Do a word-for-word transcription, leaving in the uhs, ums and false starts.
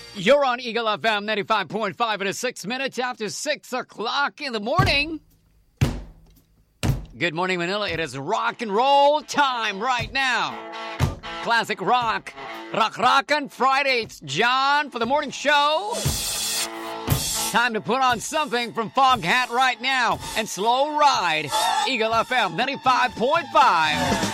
You're on Eagle F M ninety-five point five, and it's six minutes after six o'clock in the morning. Good morning, Manila. It is rock and roll time right now. Classic rock. Rock Rockin' Friday. It's John for the morning show. Time to put on something from Foghat right now and slow ride. Eagle F M ninety-five point five.